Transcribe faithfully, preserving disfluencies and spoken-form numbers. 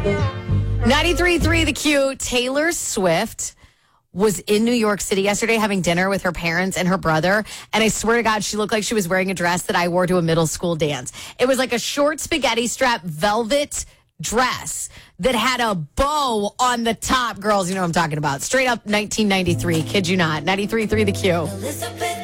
ninety-three point three The Q. Taylor Swift was in New York City yesterday having dinner with her parents and her brother. And I swear to God, she looked like she was wearing a dress that I wore to a middle school dance. It was like a short spaghetti strap velvet dress that had a bow on the top. Girls, you know what I'm talking about. Straight up nineteen ninety-three. Kid you not. ninety-three point three The Q.